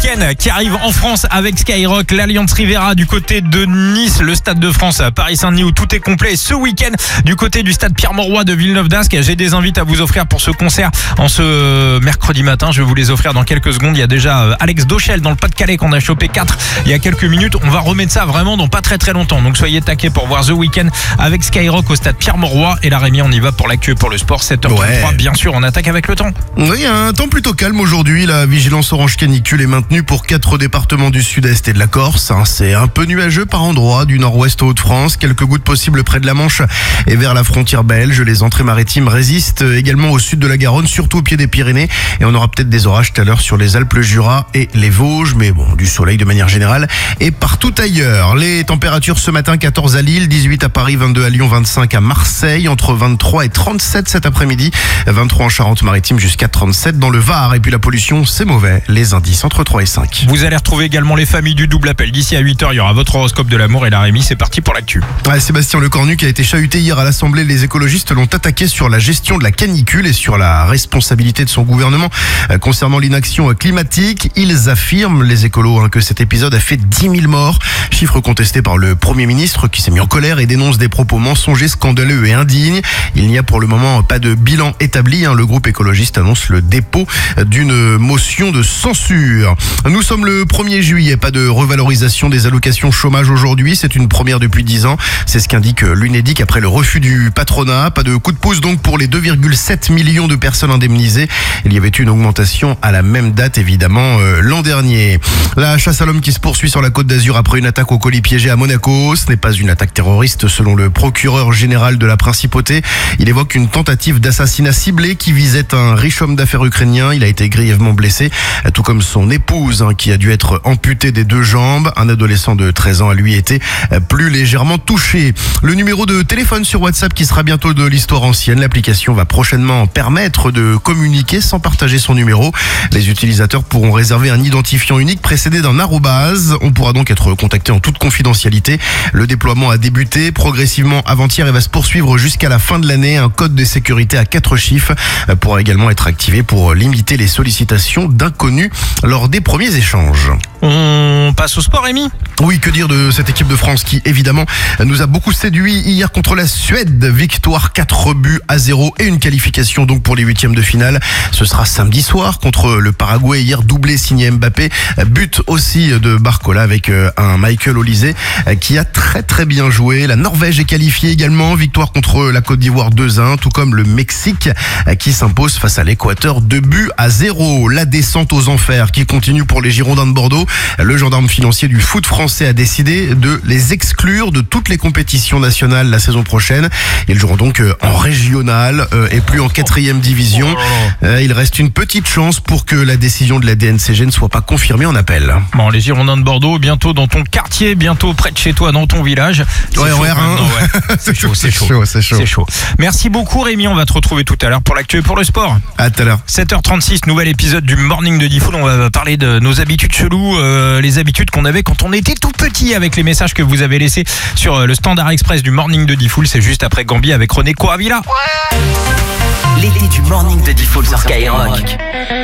Weeknd qui arrive en France avec Skyrock, l'Alliance Riviera du côté de Nice, le Stade de France à Paris-Saint-Denis où tout est complet. Ce week-end du côté du Stade Pierre-Mauroy de Villeneuve-d'Ascq, j'ai des invités à vous offrir pour ce concert en ce mercredi matin. Je vais vous les offrir dans quelques secondes. Il y a déjà Alex Dochel dans le Pas-de-Calais qu'on a chopé 4 il y a quelques minutes. On va remettre ça vraiment dans pas très longtemps. Donc soyez taqués pour voir The Weeknd avec Skyrock au Stade Pierre-Mauroy. Et la Rémi, on y va pour l'actu et pour le sport. 7h33, ouais. Bien sûr, on attaque avec le temps. Oui, un temps plutôt calme aujourd'hui. La vigilance orange canicule est maintenue pour 4 départements du sud-est et de la Corse. C'est un peu nuageux par endroits du nord-ouest au Hauts-de-France. Quelques gouttes possibles près de la Manche et vers la frontière belge. Les entrées maritimes résistent également au sud de la Garonne, surtout au pied des Pyrénées. Et on aura peut-être des orages tout à l'heure sur les Alpes, le Jura et les Vosges. Mais bon, du soleil de manière générale et partout ailleurs. Les températures ce matin, 14 à Lille, 18 à Paris, 22 à Lyon, 25 à Marseille, entre 23 et 37 cet après-midi, 23 en Charente-Maritime jusqu'à 37 dans le Var. Et puis la pollution, c'est mauvais. Les indices entre 3 et 5. Vous allez retrouver également les familles du double appel. D'ici à 8h, il y aura votre horoscope de l'amour et la Rémi. C'est parti pour l'actu. Ouais, Sébastien Lecornu qui a été chahuté hier à l'Assemblée. Les écologistes l'ont attaqué sur la gestion de la canicule et sur la responsabilité de son gouvernement concernant l'inaction climatique. Ils affirment, les écolos, que cet épisode a fait 10 000 morts. Chiffre contesté par le Premier ministre qui s'est mis en colère et dénonce des propos mensongers, scandaleux et indignes. Il n'y a pour le moment pas de bilan établi. Le groupe écologiste annonce le dépôt d'une motion de censure. Nous sommes le 1er juillet. Pas de revalorisation des allocations chômage aujourd'hui. C'est une première depuis 10 ans. C'est ce qu'indique l'UNEDIC après le refus du patronat. Pas de coup de pouce donc pour les 2,7 millions de personnes indemnisées. Il y avait une augmentation à la même date évidemment l'an dernier. La chasse à l'homme qui se poursuit sur la Côte d'Azur après une attaque au colis piégé à Monaco. Ce n'est pas une attaque terroriste selon le procureur général de la Principauté. Il évoque une tentative d'assassinat ciblé qui visait un riche homme d'affaires ukrainien. Il a été grièvement blessé, tout comme son épouse qui a dû être amputée des 2 jambes. Un adolescent de 13 ans a lui été plus légèrement touché. Le numéro de téléphone sur WhatsApp qui sera bientôt de l'histoire ancienne. L'application va prochainement permettre de communiquer sans partager son numéro. Les utilisateurs pourront réserver un identifiant unique précédé d'un arrobase. On pourra donc être contacté en toute confidentialité. Le déploiement a débuté progressivement avant-hier et va se poursuivre jusqu'à la fin de l'année. Un code de sécurité à 4 chiffres pourra également être activé pour limiter les sollicitations d'inconnus lors des premiers échanges. On passe au sport, Rémi. Oui, que dire de cette équipe de France qui, évidemment, nous a beaucoup séduit hier contre la Suède. Victoire 4-0 et une qualification donc pour les 8e de finale. Ce sera samedi soir contre le Paraguay. Hier, doublé signé Mbappé. But aussi de Barcola avec un Michael Olise qui a très bien joué. La Norvège est qualifiée également. Victoire contre la Côte d'Ivoire 2-1, tout comme le Mexique qui s'impose face à l'Équateur 2-0. La descente aux enfers qui continue pour les Girondins de Bordeaux. Le gendarme financier du foot français a décidé de les exclure de toutes les compétitions nationales la saison prochaine. Ils joueront donc en régional et plus en 4e division. Il reste une petite chance pour que la décision de la DNCG ne soit pas confirmée en appel. Bon, les Girondins de Bordeaux, bientôt dans ton quartier, bientôt près de chez toi, dans ton village. Ouais, c'est chaud. Merci beaucoup Rémi, on va te retrouver tout à l'heure pour l'actu et pour le sport. À tout à l'heure. 7h36, nouvel épisode du Morning de Diffoul. On va parler de nos habitudes cheloues, les habitudes qu'on avait quand on était tout petit avec les messages que vous avez laissés sur le standard express du Morning de Diffoul. C'est juste après Gambi avec René Coavilla. Ouais. L'été du Morning de Diffoul sur Skyrock.